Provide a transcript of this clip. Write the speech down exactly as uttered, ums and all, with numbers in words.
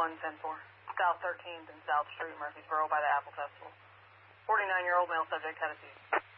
one ten four. South thirteenth and South Street, Murfreesboro by the Apple Festival. forty-nine-year-old male subject had a seizure.